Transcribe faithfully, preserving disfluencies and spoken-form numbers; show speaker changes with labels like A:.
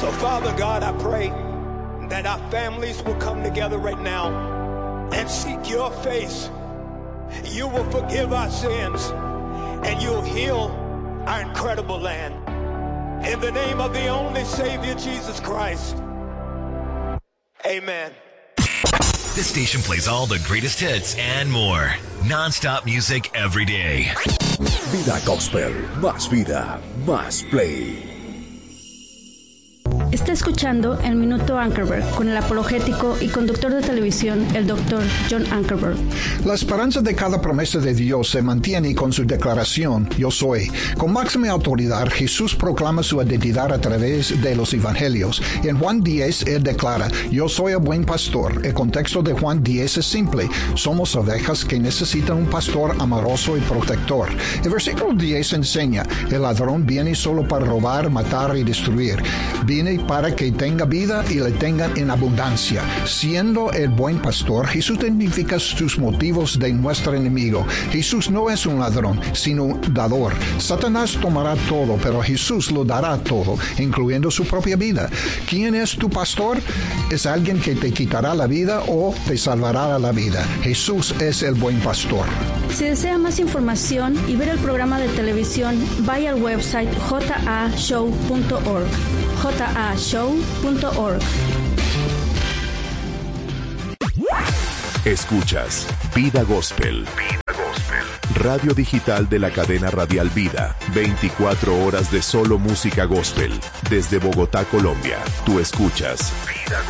A: So, Father God, I pray that our families will come together right now and seek your face. You will forgive our sins and you'll heal our incredible land. In the name of the only Savior, Jesus Christ. Amen.
B: This station plays all the greatest hits and more. Non-stop music every day.
C: Vida Gospel. Más vida, más play.
D: Está escuchando El Minuto Ankerberg con el apologético y conductor de televisión, el doctor John Ankerberg.
E: La esperanza de cada promesa de Dios se mantiene con su declaración, yo soy. Con máxima autoridad, Jesús proclama su identidad a través de los evangelios. En Juan diez, él declara, yo soy el buen pastor. El contexto de Juan diez es simple. Somos ovejas que necesitan un pastor amoroso y protector. El versículo diez enseña, el ladrón viene solo para robar, matar y destruir. Viene para que tenga vida y le tengan en abundancia. Siendo el buen pastor, Jesús identifica sus motivos de nuestro enemigo. Jesús no es un ladrón, sino un dador. Satanás tomará todo, pero Jesús lo dará todo, incluyendo su propia vida. ¿Quién es tu pastor? Es alguien que te quitará la vida o te salvará la vida. Jesús es el buen pastor.
D: Si desea más información y ver el programa de televisión, vaya al website j a show punto org. j a show punto org.
C: Escuchas Vida Gospel. Vida Gospel. Radio digital de la cadena radial Vida. veinticuatro horas de solo música gospel. Desde Bogotá, Colombia. Tú escuchas Vida Gospel.